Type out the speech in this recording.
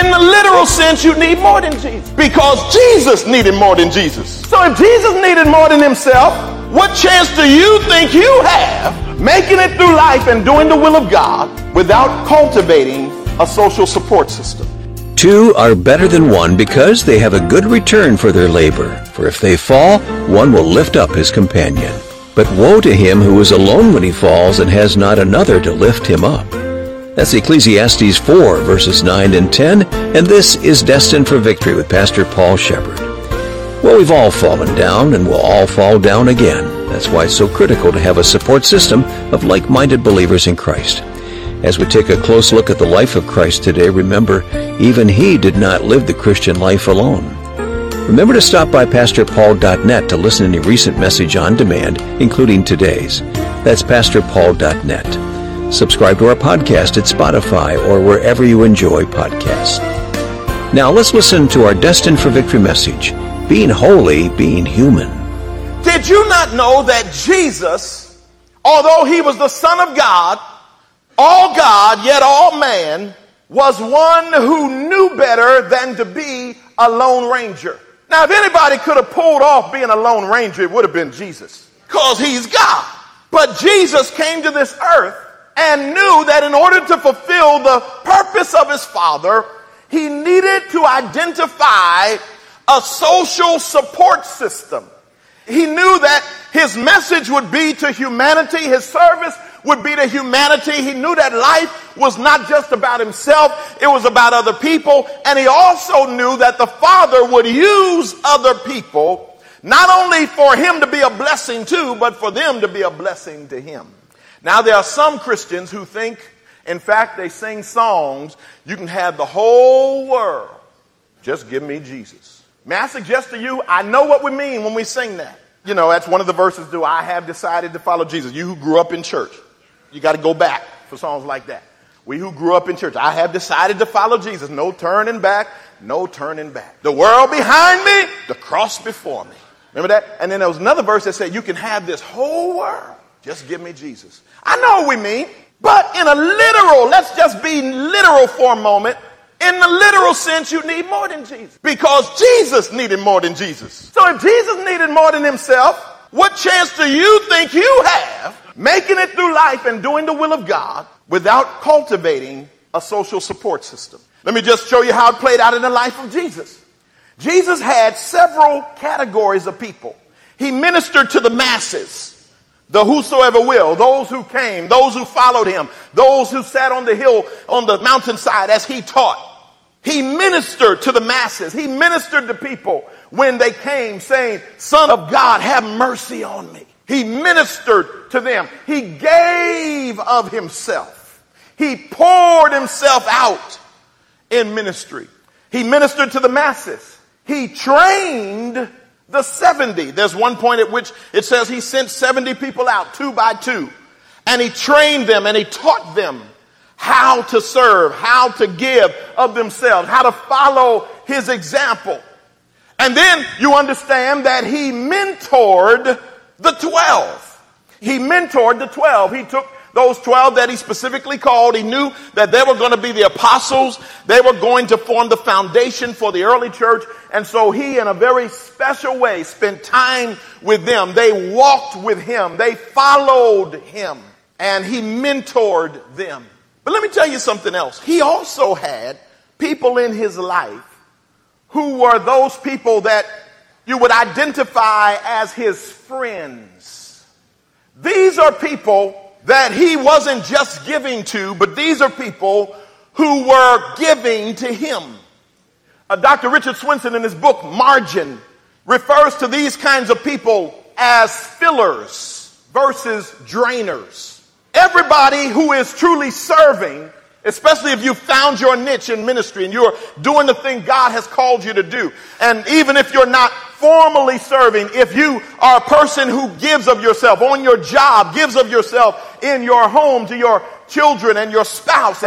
In the literal sense, you need more than Jesus, because Jesus needed more than Jesus. So if Jesus needed more than himself, what chance do you think you have making it through life and doing the will of God without cultivating a social support system? Two are better than one because they have a good return for their labor. For if they fall, one will lift up his companion. But woe to him who is alone when he falls and has not another to lift him up. That's Ecclesiastes 4, verses 9 and 10, and this is Destined for Victory with Pastor Paul Shepard. Well, we've all fallen down, and we'll all fall down again. That's why it's so critical to have a support system of like-minded believers in Christ. As we take a close look at the life of Christ today, remember, even he did not live the Christian life alone. Remember to stop by PastorPaul.net to listen to any recent message on demand, including today's. That's PastorPaul.net. Subscribe to our podcast at Spotify or wherever you enjoy podcasts. Now let's listen to our Destined for Victory message, Being Holy, Being Human. Did you not know that Jesus, although he was the Son of God, yet all man, was one who knew better than to be a Lone Ranger? Now, if anybody could have pulled off being a Lone Ranger, it would have been Jesus, because he's God. But Jesus came to this earth and knew that in order to fulfill the purpose of his Father, he needed to identify a social support system. He knew that his message would be to humanity, his service would be to humanity. He knew that life was not just about himself, it was about other people. And he also knew that the Father would use other people, not only for him to be a blessing to, but for them to be a blessing to him. Now, there are some Christians who think, in fact, they sing songs, you can have the whole world, just give me Jesus. May I suggest to you, I know what we mean when we sing that. You know, that's one of the verses, do I have decided to follow Jesus? You who grew up in church, you got to go back for songs like that. We who grew up in church, I have decided to follow Jesus. No turning back, no turning back. The world behind me, the cross before me. Remember that? And then there was another verse that said, you can have this whole world, just give me Jesus. I know what we mean, but in a literal, let's just be literal for a moment. In the literal sense, you need more than Jesus, because Jesus needed more than Jesus. So if Jesus needed more than himself, what chance do you think you have making it through life and doing the will of God without cultivating a social support system? Let me just show you how it played out in the life of Jesus. Jesus had several categories of people. He ministered to the masses. The whosoever will, those who came, those who followed him, those who sat on the hill, on the mountainside as he taught. He ministered to the masses. He ministered to people when they came saying, Son of God, have mercy on me. He ministered to them. He gave of himself. He poured himself out in ministry. He ministered to the masses. He trained the 70. There's one point at which it says he sent 70 people out, 2 by 2. And he trained them and he taught them how to serve, how to give of themselves, how to follow his example. And then you understand that he mentored the 12. He mentored the 12. He took those 12 that he specifically called. He knew that they were going to be the apostles. They were going to form the foundation for the early church. And so he, in a very special way, spent time with them. They walked with him. They followed him. And he mentored them. But let me tell you something else. He also had people in his life who were those people that you would identify as his friends. These are people that he wasn't just giving to, but these are people who were giving to him. Dr. Richard Swenson, in his book Margin, refers to these kinds of people as fillers versus drainers. Everybody who is truly serving, especially if you found your niche in ministry and you're doing the thing God has called you to do, and even if you're not formally serving, if you are a person who gives of yourself on your job, gives of yourself in your home to your children and your spouse,